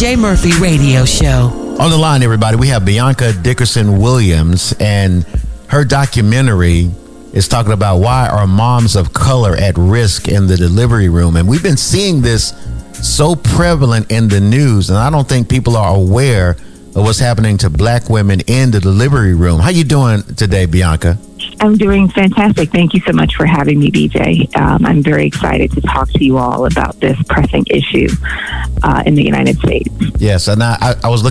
BJ Murphy Radio Show. On the line, everybody, we have Bianca Dickerson Williams, and her documentary is talking about why are moms of color at risk in the delivery room. And we've been seeing this so prevalent in the news, and I don't think people are aware of what's happening to black women in the delivery room. How you doing today, Bianca? I'm doing fantastic. Thank you so much for having me, BJ. I'm very excited to talk to you all about this pressing issue in the United States. Yes, and I was looking